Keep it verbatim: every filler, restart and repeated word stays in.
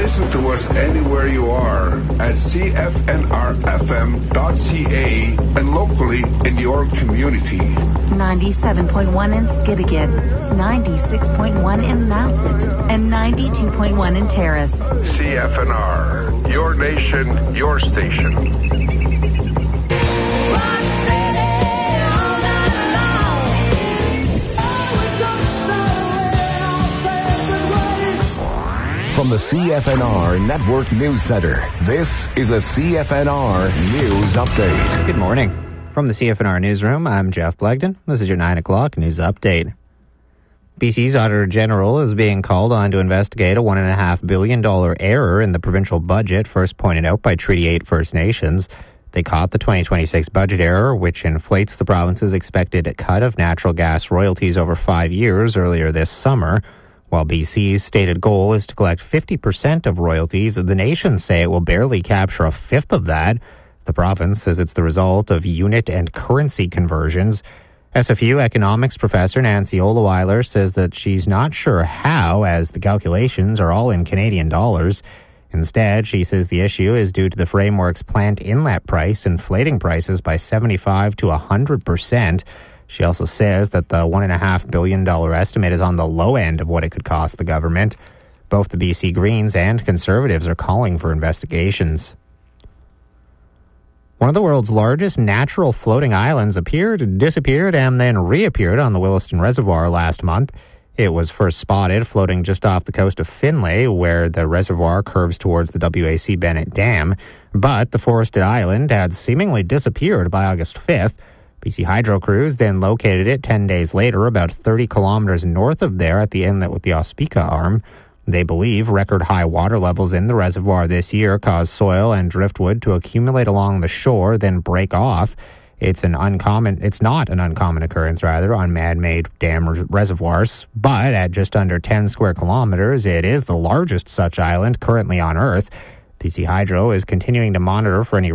Listen to us anywhere you are at c f n r f m dot c a and locally in your community. ninety-seven point one in Skibigin, ninety-six point one in Masset, and ninety-two point one in Terrace. C F N R, your nation, your station. From the C F N R Network News Center, this is a C F N R News Update. Good morning. From the C F N R Newsroom, I'm Jeff Blegden. This is your nine o'clock News Update. B C's Auditor General is being called on to investigate a one point five billion dollars error in the provincial budget, first pointed out by Treaty eight First Nations. They caught the twenty twenty-six budget error, which inflates the province's expected cut of natural gas royalties over five years earlier this summer. While B C's stated goal is to collect fifty percent of royalties, the nations say it will barely capture a fifth of that. The province says it's the result of unit and currency conversions. S F U economics professor Nancy Oleweiler says that she's not sure how, as the calculations are all in Canadian dollars. Instead, she says the issue is due to the framework's plant inlet price inflating prices by seventy-five to one hundred percent. She also says that the one point five billion dollars estimate is on the low end of what it could cost the government. Both the B C Greens and Conservatives are calling for investigations. One of the world's largest natural floating islands appeared, disappeared, and then reappeared on the Williston Reservoir last month. It was first spotted floating just off the coast of Finlay, where the reservoir curves towards the W A C Bennett Dam. But the forested island had seemingly disappeared by August fifth. B C Hydro crews then located it ten days later, about thirty kilometers north of there at the inlet with the Ospika arm. They believe record high water levels in the reservoir this year caused soil and driftwood to accumulate along the shore, then break off. It's an uncommon, it's not an uncommon occurrence, rather, on man-made dam res- reservoirs. But at just under ten square kilometers, it is the largest such island currently on Earth. B C Hydro is continuing to monitor for any